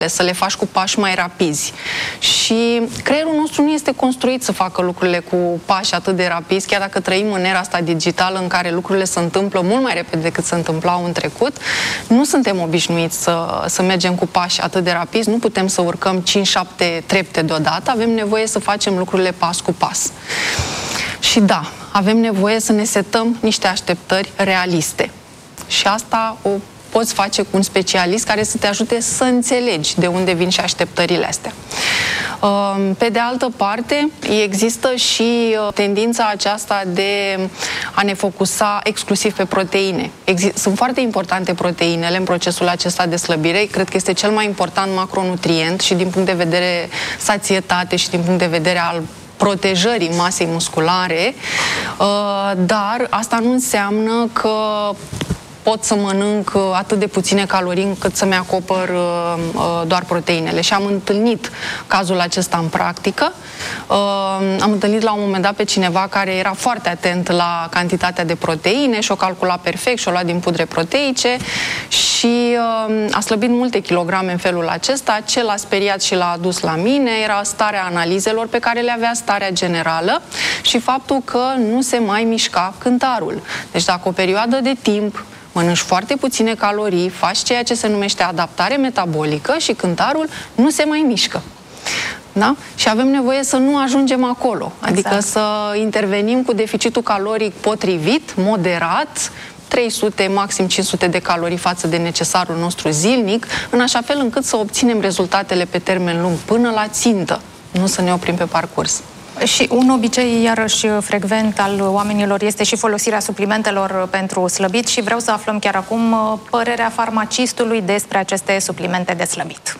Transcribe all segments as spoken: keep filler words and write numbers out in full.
să le faci cu pași mai rapizi. Și creierul nostru nu este construit să facă lucrurile cu pași atât de rapizi, chiar dacă trăim în era asta digitală în care lucrurile se întâmplă mult mai repede decât se întâmplau în trecut. Nu suntem obișnuiți să, să mergem cu pași atât de rapizi, nu putem să urcăm cinci șapte trepte deodată, avem nevoie să facem lucrurile pas cu pas. Și da, avem nevoie să ne setăm niște așteptări realiste. Și asta o poți face cu un specialist care să te ajute să înțelegi de unde vin și așteptările astea. Pe de altă parte, există și tendința aceasta de a ne focusa exclusiv pe proteine. Sunt foarte importante proteinele în procesul acesta de slăbire. Cred că este cel mai important macronutrient și din punct de vedere sațietate și din punct de vedere al protejării masei musculare, dar asta nu înseamnă că pot să mănânc atât de puține calorii încât să-mi acopăr uh, doar proteinele. Și am întâlnit cazul acesta în practică. Uh, am întâlnit la un moment dat pe cineva care era foarte atent la cantitatea de proteine și o calcula perfect și o lua din pudre proteice și uh, a slăbit multe kilograme în felul acesta. Ce l-a speriat și l-a adus la mine era starea analizelor pe care le avea, starea generală și faptul că nu se mai mișca cântarul. Deci dacă o perioadă de timp mănânci foarte puține calorii, faci ceea ce se numește adaptare metabolică și cântarul nu se mai mișcă. Da? Și avem nevoie să nu ajungem acolo. Adică exact. Să intervenim cu deficitul caloric potrivit, moderat, trei sute, maxim cinci sute de calorii față de necesarul nostru zilnic, în așa fel încât să obținem rezultatele pe termen lung până la țintă, nu să ne oprim pe parcurs. Și un obicei, iarăși, frecvent al oamenilor este și folosirea suplimentelor pentru slăbit și vreau să aflăm chiar acum părerea farmacistului despre aceste suplimente de slăbit.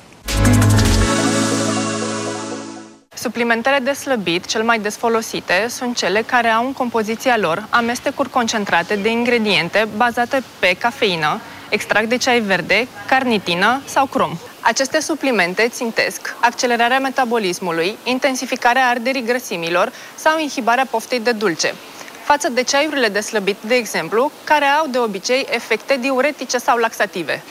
Suplimentele de slăbit, cel mai des folosite, sunt cele care au în compoziția lor amestecuri concentrate de ingrediente bazate pe cafeină, extract de ceai verde, carnitină sau crom. Aceste suplimente țintesc accelerarea metabolismului, intensificarea arderii grăsimilor sau inhibarea poftei de dulce, față de ceaiurile de slăbit, de exemplu, care au de obicei efecte diuretice sau laxative.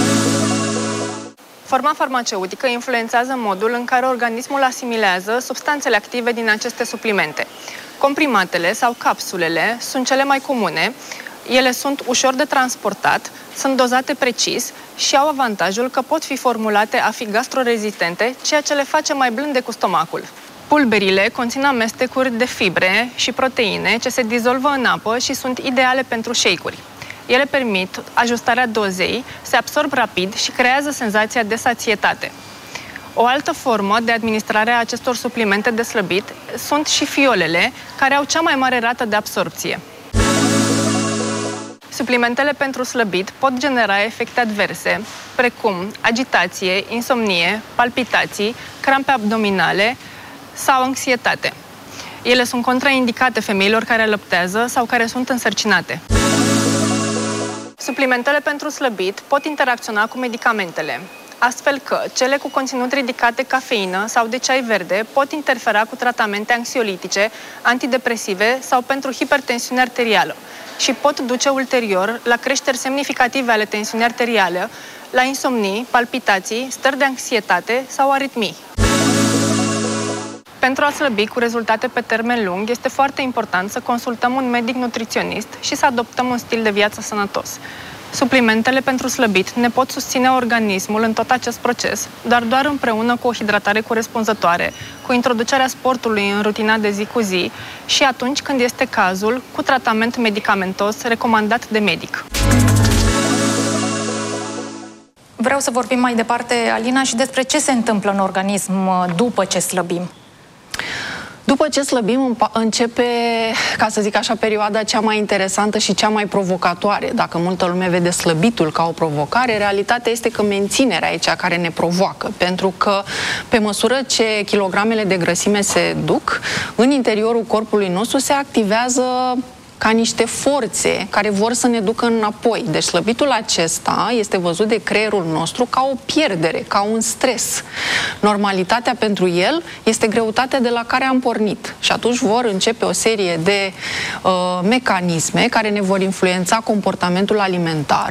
Forma farmaceutică influențează modul în care organismul asimilează substanțele active din aceste suplimente. Comprimatele sau capsulele sunt cele mai comune. Ele sunt ușor de transportat, sunt dozate precis și au avantajul că pot fi formulate a fi gastrorezistente, ceea ce le face mai blânde cu stomacul. Pulberile conțin amestecuri de fibre și proteine ce se dizolvă în apă și sunt ideale pentru shake-uri. Ele permit ajustarea dozei, se absorb rapid și creează senzația de sațietate. O altă formă de administrare a acestor suplimente de slăbit sunt și fiolele, care au cea mai mare rată de absorpție. Suplimentele pentru slăbit pot genera efecte adverse, precum agitație, insomnie, palpitații, crampe abdominale sau anxietate. Ele sunt contraindicate femeilor care alăptează sau care sunt însărcinate. Suplimentele pentru slăbit pot interacționa cu medicamentele, astfel că cele cu conținut ridicat de cafeină sau de ceai verde pot interfera cu tratamente anxiolitice, antidepresive sau pentru hipertensiune arterială și pot duce ulterior la creșteri semnificative ale tensiunii arteriale, la insomnii, palpitații, stări de anxietate sau aritmii. Pentru a slăbi cu rezultate pe termen lung, este foarte important să consultăm un medic nutriționist și să adoptăm un stil de viață sănătos. Suplimentele pentru slăbit ne pot susține organismul în tot acest proces, dar doar împreună cu o hidratare corespunzătoare, cu introducerea sportului în rutina de zi cu zi și atunci când este cazul, cu tratament medicamentos recomandat de medic. Vreau să vorbim mai departe, Alina, și despre ce se întâmplă în organism după ce slăbim. După ce slăbim, începe, ca să zic așa, perioada cea mai interesantă și cea mai provocatoare. Dacă multă lume vede slăbitul ca o provocare, realitatea este că menținerea e cea care ne provoacă. Pentru că, pe măsură ce kilogramele de grăsime se duc, în interiorul corpului nostru se activează ca niște forțe care vor să ne ducă înapoi. Deci slăbitul acesta este văzut de creierul nostru ca o pierdere, ca un stres. Normalitatea pentru el este greutatea de la care am pornit. Și atunci vor începe o serie de uh, mecanisme care ne vor influența comportamentul alimentar.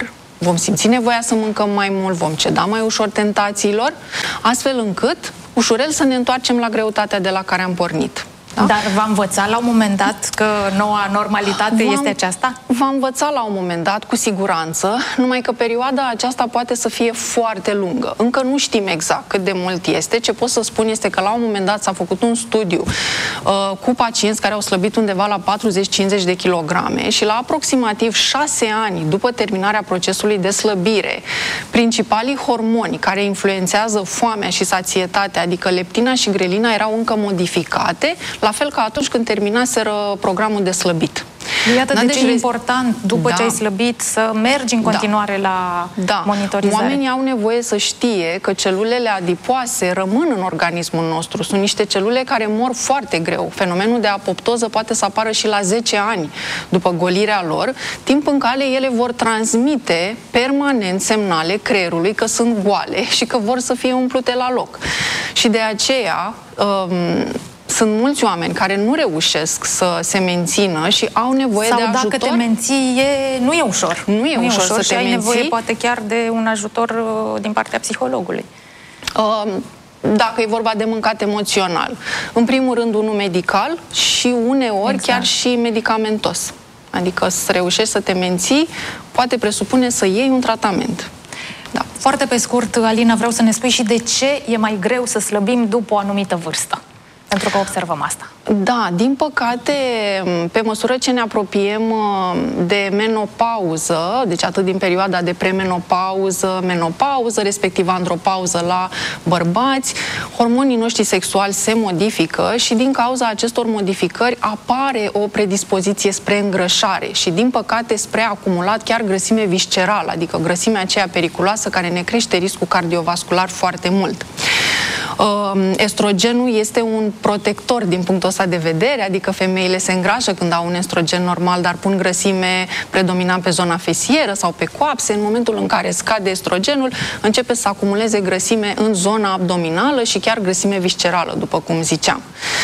vom simți nevoia să mâncăm mai mult, vom ceda mai ușor tentațiilor, astfel încât ușurel să ne întoarcem la greutatea de la care am pornit. Da? Dar v-a învățat la un moment dat că noua normalitate este aceasta? V-a învățat la un moment dat, cu siguranță, numai că perioada aceasta poate să fie foarte lungă. Încă nu știm exact cât de mult este. Ce pot să spun este că la un moment dat s-a făcut un studiu uh, cu pacienți care au slăbit undeva la patruzeci cincizeci de kilograme și la aproximativ șase ani după terminarea procesului de slăbire, principalii hormoni care influențează foamea și sațietatea, adică leptina și grelina, erau încă modificate, la fel ca atunci când terminaseră programul de slăbit. Iată da, de deci ce e important, după da. ce ai slăbit, să mergi în continuare da. la da. monitorizare. Oamenii au nevoie să știe că celulele adipoase rămân în organismul nostru. Sunt niște celule care mor foarte greu. Fenomenul de apoptoză poate să apară și la zece ani după golirea lor, timp în care ele vor transmite permanent semnale creierului că sunt goale și că vor să fie umplute la loc. Și de aceea... Um, sunt mulți oameni care nu reușesc să se mențină și au nevoie Sau de ajutor. Sau dacă te menții, e, nu e ușor. Nu e, nu e ușor, ușor să și te ai menții. nevoie poate chiar de un ajutor din partea psihologului. Uh, dacă e vorba de mâncat emoțional. În primul rând, unul medical și uneori exact. chiar și medicamentos. Adică să reușești să te menții, poate presupune să iei un tratament. Da. Foarte pe scurt, Alina, vreau să ne spui și de ce e mai greu să slăbim după o anumită vârstă. Pentru că observăm asta. Da, din păcate, pe măsură ce ne apropiem de menopauză, deci atât din perioada de premenopauză, menopauză, respectiv andropauză la bărbați, hormonii noștri sexuali se modifică și din cauza acestor modificări apare o predispoziție spre îngrășare și, din păcate, spre acumulat chiar grăsime viscerală, adică grăsimea aceea periculoasă care ne crește riscul cardiovascular foarte mult. Estrogenul este un protector din punctul ăsta de vedere, adică femeile se îngrașă când au un estrogen normal, dar pun grăsime predominant pe zona fesieră sau pe coapse. În momentul în care scade estrogenul, începe să acumuleze grăsime în zona abdominală și chiar grăsime viscerală, după cum ziceam.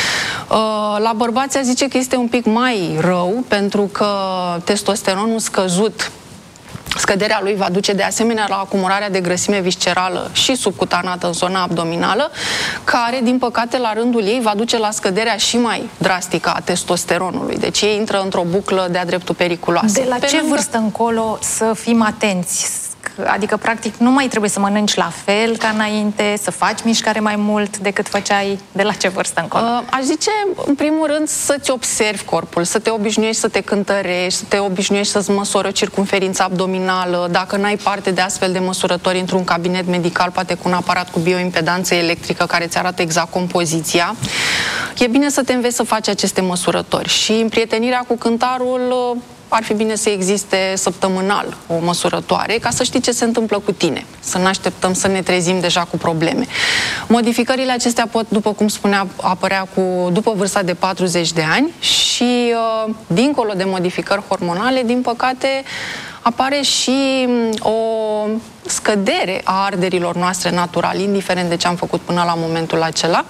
La bărbați zice că este un pic mai rău, pentru că testosteronul scăzut, scăderea lui va duce de asemenea la acumularea de grăsime viscerală și subcutanată în zona abdominală, care, din păcate, la rândul ei va duce la scăderea și mai drastică a testosteronului. Deci ei intră într-o buclă de-a dreptul periculoasă. De la Pe ce lângă... vârstă încolo să fim atenți? Adică, practic, nu mai trebuie să mănânci la fel ca înainte, să faci mișcare mai mult decât făceai. De la ce vârstă încolo? Uh, aș zice, în primul rând, să-ți observi corpul, să te obișnuiești să te cântărești, să te obișnuiești să-ți măsoră circumferința abdominală. Dacă n-ai parte de astfel de măsurători într-un cabinet medical, poate cu un aparat cu bioimpedanță electrică care îți arată exact compoziția, e bine să te înveți să faci aceste măsurători. Și împrietenirea cu cântarul... ar fi bine să existe săptămânal o măsurătoare ca să știi ce se întâmplă cu tine, să nu așteptăm să ne trezim deja cu probleme. Modificările acestea pot, după cum spunea, apărea cu, după vârsta de patruzeci de ani și uh, dincolo de modificări hormonale, din păcate, apare și o scădere a arderilor noastre naturale, indiferent de ce am făcut până la momentul acela.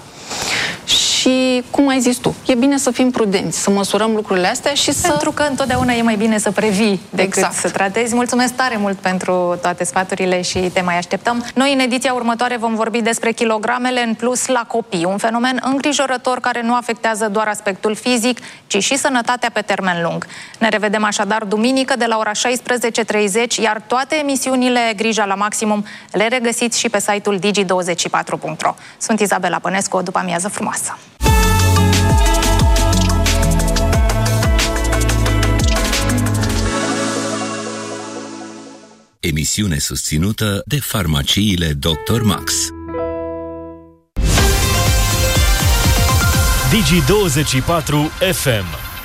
Și, cum ai zis tu, e bine să fim prudenți, să măsurăm lucrurile astea și să... Pentru că întotdeauna e mai bine să previi decât exact. să tratezi. Mulțumesc tare mult pentru toate sfaturile și te mai așteptăm. Noi, în ediția următoare, vom vorbi despre kilogramele în plus la copii. Un fenomen îngrijorător care nu afectează doar aspectul fizic, ci și sănătatea pe termen lung. Ne revedem așadar duminică de la ora șaisprezece treizeci, iar toate emisiunile Grija la Maximum le regăsiți și pe site-ul digi douăzeci și patru punct ro. Sunt Izabela Pănescu, o după amiază frumoasă! Emisiune susținută de farmaciile doctor Max. Digi douăzeci și patru F M.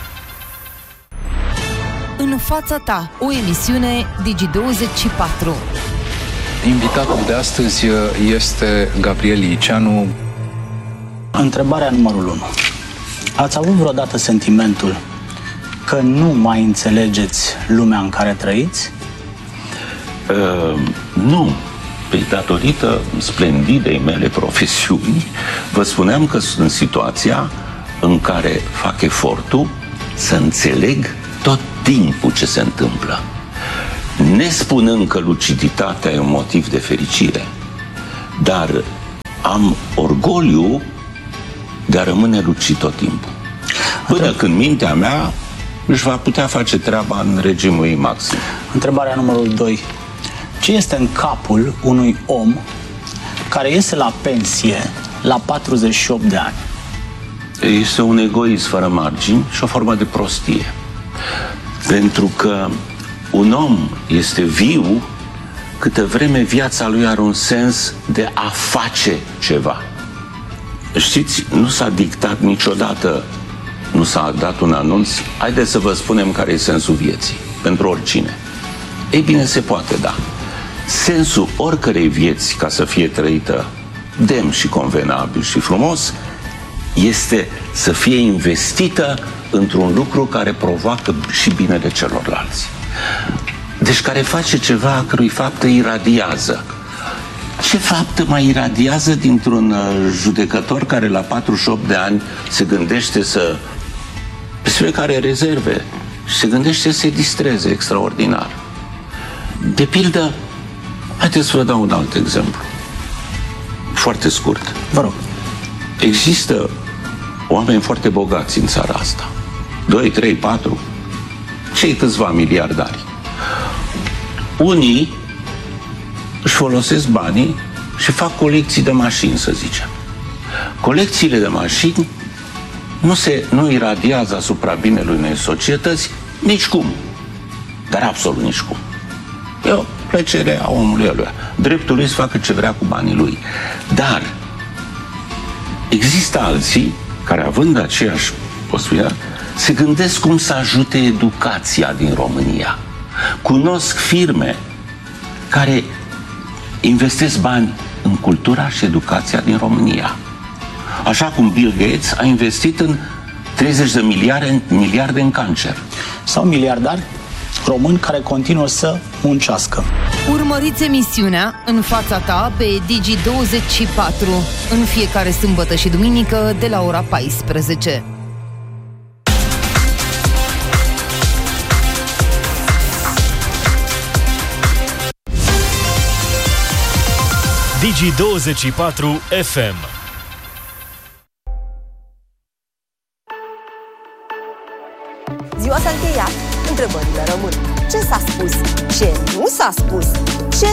În fața ta, o emisiune Digi douăzeci și patru. Invitatul de astăzi este Gabriel Iceanu. Întrebarea numărul unu. Ați avut vreodată sentimentul că nu mai înțelegeți lumea în care trăiți? Uh, nu. Pe datorită splendidei mele profesiuni, vă spuneam că sunt în situația în care fac efortul să înțeleg tot timpul ce se întâmplă. nespunând că luciditatea e un motiv de fericire, dar am orgoliu de a rămâne lucid tot timpul. Până când mintea mea își va putea face treaba în regimul ei maxim. Întrebarea numărul doi. Ce este în capul unui om care iese la pensie la patruzeci și opt de ani? Este un egoism fără margini și o formă de prostie. Pentru că un om este viu câtă vreme viața lui are un sens de a face ceva. Știți, nu s-a dictat niciodată, nu s-a dat un anunț, haideți să vă spunem care e sensul vieții, pentru oricine. Ei bine, se poate, da. Sensul oricărei vieți, ca să fie trăită demn și convenabil și frumos, este să fie investită într-un lucru care provoacă și binele celorlalți. Deci care face ceva a cărui faptă iradiază. Ce faptă mai iradiază dintr-un judecător care la patruzeci și opt de ani se gândește să, despre care rezerve, și se gândește să se distreze extraordinar? De pildă, haideți să vă dau un alt exemplu. Foarte scurt. Vă rog. Există oameni foarte bogați în țara asta. Doi, trei, patru. Cei câțiva miliardari. Unii își folosesc banii și fac colecții de mașini, să zicem. Colecțiile de mașini nu se nu iradiază asupra binelui unei societăți nicicum. Dar absolut nicicum. E o plăcere a omului ăluia. Dreptul lui să facă ce vrea cu banii lui. Dar există alții care, având aceeași posibilitate, se gândesc cum să ajute educația din România. Cunosc firme care investesc bani în cultura și educația din România. Așa cum Bill Gates a investit în treizeci de miliarde, miliarde în cancer. Sau miliardari români care continuă să muncească. Urmăriți emisiunea În fața ta pe Digi douăzeci și patru în fiecare sâmbătă și duminică de la ora paisprezece. Digi douăzeci și patru F M. Ziua s-a încheiat, întrebările rămân. Ce s-a spus? Ce nu s-a spus? Ce